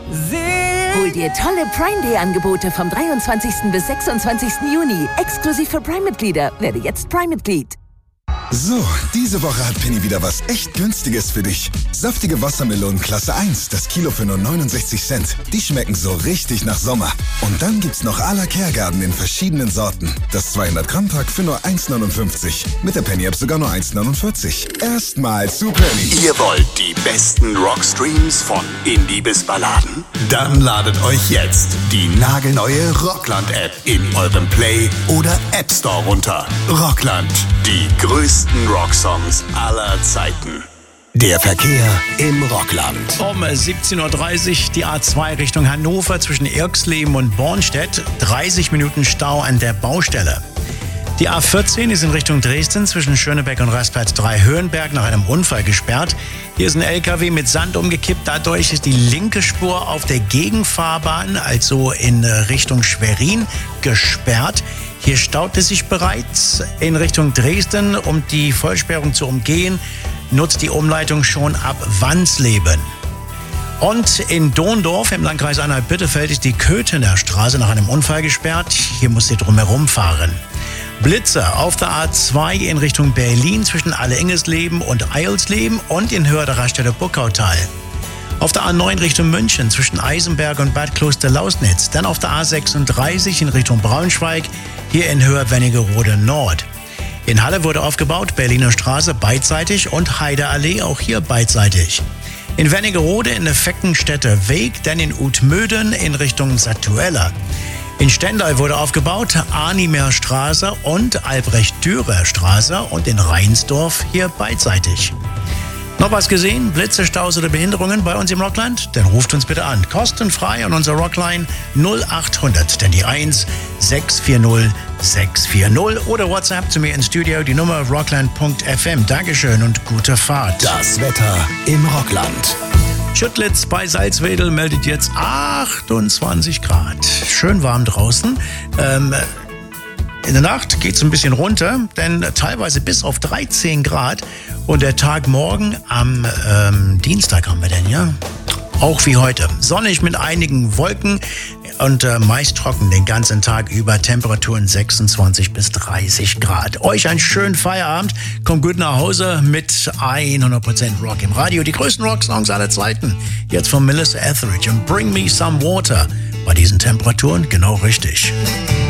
Hol dir tolle Prime Day Angebote vom 23. bis 26. Juni. Exklusiv für Prime-Mitglieder. Werde jetzt Prime-Mitglied. So, diese Woche hat Penny wieder was echt Günstiges für dich. Saftige Wassermelonen Klasse 1, das Kilo für nur 69 Cent. Die schmecken so richtig nach Sommer. Und dann gibt's noch à la Kergarten in verschiedenen Sorten. Das 200-Gramm-Pack für nur 1,59. Mit der Penny-App sogar nur 1,49. Erstmal zu Penny. Ihr wollt die besten Rockstreams von Indie bis Balladen? Dann ladet euch jetzt die nagelneue Rockland-App in eurem Play- oder App Store runter. Rockland, die größten Rocksongs aller Zeiten. Der Verkehr im Rockland. Um 17.30 Uhr die A2 Richtung Hannover zwischen Irxleben und Bornstedt. 30 Minuten Stau an der Baustelle. Die A14 ist in Richtung Dresden zwischen Schönebeck und Rastplatz 3 Höhenberg nach einem Unfall gesperrt. Hier ist ein LKW mit Sand umgekippt. Dadurch ist die linke Spur auf der Gegenfahrbahn, also in Richtung Schwerin, gesperrt. Hier staut es sich bereits in Richtung Dresden. Um die Vollsperrung zu umgehen, nutzt die Umleitung schon ab Wansleben. Und in Dondorf im Landkreis Anhalt-Bitterfeld ist die Köthener Straße nach einem Unfall gesperrt. Hier muss sie drumherum fahren. Blitze auf der A2 in Richtung Berlin zwischen Alle-Ingesleben und Eilsleben und in Höhe der Raststätte Buckautal. Auf der A9 Richtung München zwischen Eisenberg und Bad Kloster-Lausnitz. Dann auf der A36 in Richtung Braunschweig, hier in Höhe Wernigerode Nord. In Halle wurde aufgebaut, Berliner Straße beidseitig und Heideallee auch hier beidseitig. In Wernigerode in der Feckenstädter Weg, dann in Utmöden in Richtung Satuella. In Stendal wurde aufgebaut, Arnimer Straße und Albrecht-Dürer Straße und in Reinsdorf hier beidseitig. Noch was gesehen? Blitze, Staus oder Behinderungen bei uns im Rockland? Dann ruft uns bitte an. Kostenfrei an unserer Rockline 0800, denn die 1 640 640 oder WhatsApp zu mir ins Studio, die Nummer rockland.fm. Dankeschön und gute Fahrt. Das Wetter im Rockland. Schüttlitz bei Salzwedel meldet jetzt 28 Grad. Schön warm draußen. In der Nacht geht es ein bisschen runter, denn teilweise bis auf 13 Grad. Und der Tag morgen am Dienstag haben wir denn, ja? Auch wie heute. Sonnig mit einigen Wolken und meist trocken den ganzen Tag über. Temperaturen 26 bis 30 Grad. Euch einen schönen Feierabend. Kommt gut nach Hause mit 100% Rock im Radio. Die größten Rocksongs aller Zeiten. Jetzt von Melissa Etheridge und Bring Me Some Water. Bei diesen Temperaturen genau richtig.